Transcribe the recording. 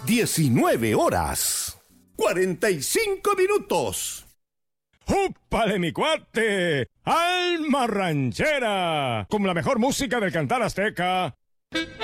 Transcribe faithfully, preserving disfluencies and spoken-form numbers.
diecinueve horas, cuarenta y cinco minutos. ¡Úpale, mi cuate! ¡Alma ranchera! Con la mejor música del cantar azteca.